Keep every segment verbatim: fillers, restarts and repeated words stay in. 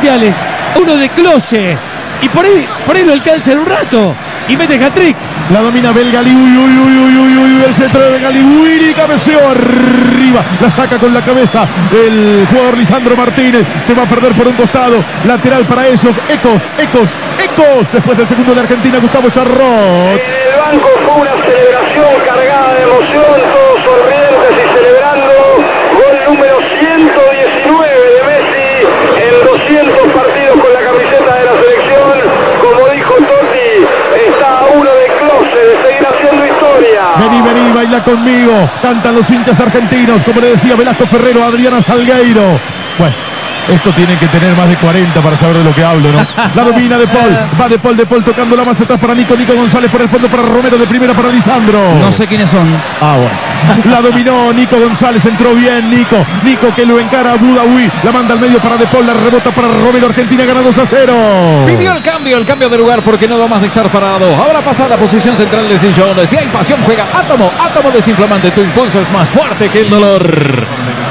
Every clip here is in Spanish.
mundiales. Uno de Klose. Y por ahí, por ahí lo alcanza en un rato. Y mete hat-trick. La domina Belgali, uy, uy, uy, uy, uy, uy, uy, el centro de Belgali, uy, cabeceó arriba, la saca con la cabeza el jugador Lisandro Martínez, se va a perder por un costado, lateral para esos, Ecos, Ecos, Ecos, después del segundo de Argentina, Gustavo Charrot. En el banco fue una celebración cargada de emoción, todos sonrientes y celebrando, gol número ciento diecinueve de Messi en doscientos partidos con la camiseta de la selección, como dijo Totti, está a uno de Klose de seguir haciendo historia. Vení, vení, baila conmigo. Cantan los hinchas argentinos, como le decía Velasco Ferrero, Adriana Salgueiro. Bueno, esto tiene que tener más de cuarenta para saber de lo que hablo, ¿no? La domina De Paul, va De Paul, De Paul tocando la más atrás para Nico, Nico González por el fondo para Romero, de primera para Lisandro. No sé quiénes son. Ah, bueno. La dominó Nico González, entró bien Nico. Nico que lo encara a Budawi, la manda al medio para De Paul, la rebota para Romero, Argentina gana dos a cero. Pidió el cambio, el cambio de lugar porque no da más de estar parado. Ahora pasa a la posición central de sillón. Si hay pasión, juega Átomo, Átomo desinflamante. Tu impulso es más fuerte que el dolor.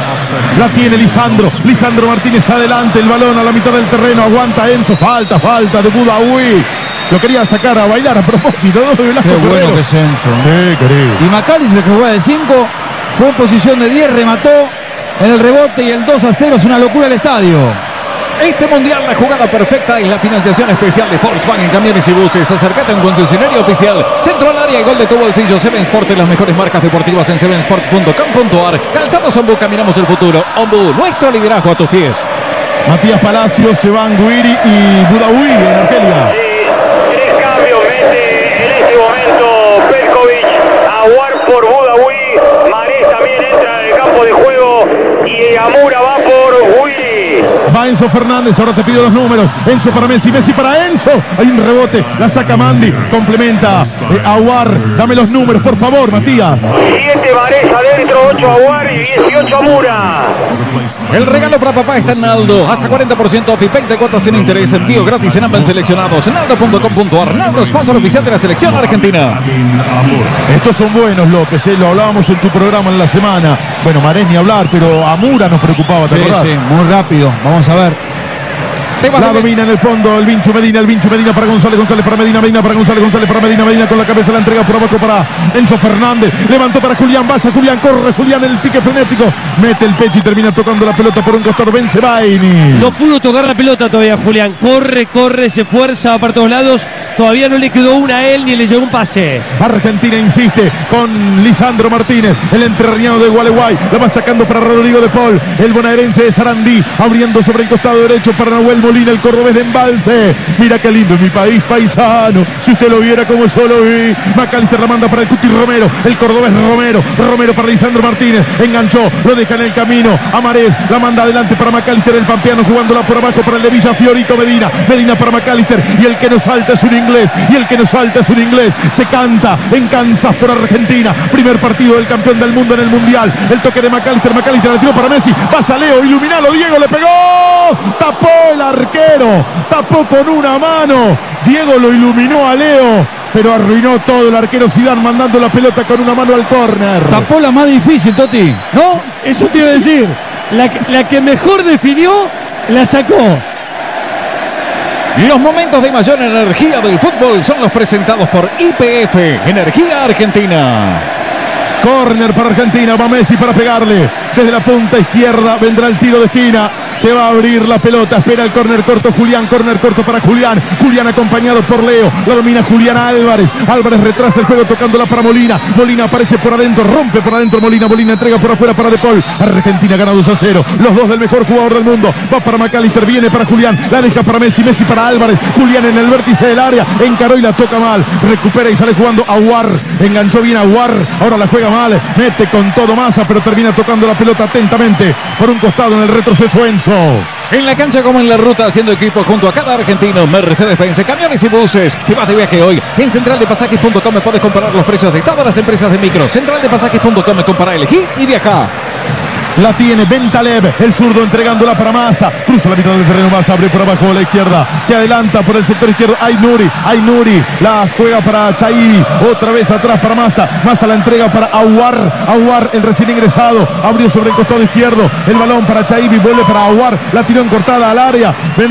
La tiene Lisandro, Lisandro Martínez adelante, el balón a la mitad del terreno, aguanta Enzo, falta, falta de Budawi. Lo quería sacar a bailar a propósito, ¿no? Qué bueno que es Enzo. Sí, querido. Y McAllister, que juega de cinco, fue en posición de diez, remató en el rebote y el dos a cero es una locura el estadio. Este mundial, la jugada perfecta es la financiación especial de Volkswagen Camiones y Buses. Acércate a un concesionario oficial. Centro al área y gol de tu bolsillo. Seven Sport, las mejores marcas deportivas en seven sport punto com punto ar. Calzados Ombu, caminamos el futuro. Ombu, nuestro liderazgo a tus pies. Matías Palacios, Sevan Guiri y Budawi en Argelia. Sí, tres cambios mete en este momento Petkovic, Aouar por Budawi, Marés también entra en el campo de juego y Amura va por Guiri. Va Enzo Fernández, ahora te pido los números. Enzo para Messi, Messi para Enzo. Hay un rebote, la saca Mandy, complementa eh, Aouar. Dame los números, por favor, Matías. siete Marés adentro, ocho Aouar y dieciocho Amura. El regalo para papá está en Naldo. Hasta cuarenta por ciento off y veinte cuotas sin interés. Envío gratis en ambos seleccionados. Naldo punto com punto ar. Naldo, sponsor oficial de la selección argentina. Estos son buenos, López, eh, lo hablábamos en tu programa en la semana. Bueno, Marés ni hablar, pero Amura nos preocupaba, ¿te Sí, acordás? sí, muy rápido. Vamos a ver. La domina en el fondo el Vinchu Medina, el Vinchu Medina para González, González para Medina, Medina para González, González para Medina, Medina con la cabeza la entrega por abajo para Enzo Fernández, levantó para Julián, Baza, Julián, corre Julián en el pique frenético, mete el pecho y termina tocando la pelota por un costado, vence Baini. No pudo tocar la pelota todavía Julián. Corre, corre, se esfuerza para todos lados. Todavía no le quedó una a él ni le llegó un pase. Argentina insiste con Lisandro Martínez, el entrerriano de Gualeguay, la va sacando para Rodrigo de Paul, el bonaerense de Sarandí, abriendo sobre el costado derecho para Nahuel Molina, el cordobés de Embalse. Mira qué lindo es mi país paisano, si usted lo viera como yo lo vi. McAllister la manda para el Cuti Romero, el cordobés Romero, Romero para Lisandro Martínez, enganchó, lo deja en el camino, Amarés, la manda adelante para McAllister, el pampeano jugándola por abajo para el de Villa Fiorito Medina, Medina para McAllister, y el que nos salta es un inglés, y el que nos salta es un inglés, se canta en Kansas por Argentina, primer partido del campeón del mundo en el mundial, el toque de McAllister, McAllister la tiró para Messi, pasa Leo, iluminalo, Diego le pegó, tapó el arquero, tapó con una mano, Diego lo iluminó a Leo, pero arruinó todo el arquero Zidane mandando la pelota con una mano al córner. Tapó la más difícil, Toti, ¿no? Eso te iba a decir. La, la que mejor definió, la sacó. Los momentos de mayor energía del fútbol son los presentados por I P F, Energía Argentina. Córner para Argentina, va Messi para pegarle. Desde la punta izquierda vendrá el tiro de esquina. Se va a abrir la pelota, espera el córner corto Julián, córner corto para Julián. Julián acompañado por Leo, la domina Julián Álvarez. Álvarez retrasa el juego tocándola para Molina. Molina aparece por adentro, rompe por adentro Molina. Molina entrega por afuera para De Paul. Argentina gana dos a cero. Los dos del mejor jugador del mundo. Va para McAllister, viene para Julián. La deja para Messi, Messi para Álvarez. Julián en el vértice del área. Encaró y la toca mal. Recupera y sale jugando Aouar. Enganchó bien Aouar. Ahora la juega mal. Mete con todo Massa, pero termina tocando la pelota atentamente por un costado en el retroceso Enzo. En la cancha como en la ruta, haciendo equipo junto a cada argentino. Mercedes-Benz, camiones y buses. Te vas de viaje hoy. En central de pasajes punto com puedes comparar los precios de todas las empresas de micro. central de pasajes punto com, compara, elegí y viaja. La tiene Bentaleb, el zurdo entregándola para Massa. Cruza la mitad del terreno, Massa abre por abajo a la izquierda. Se adelanta por el sector izquierdo. Aynuri, Aynuri la juega para Chaibi. Otra vez atrás para Massa. Massa la entrega para Aouar. Aouar, el recién ingresado. Abrió sobre el costado izquierdo. El balón para Chaibi, vuelve para Aouar. La tiró en cortada al área.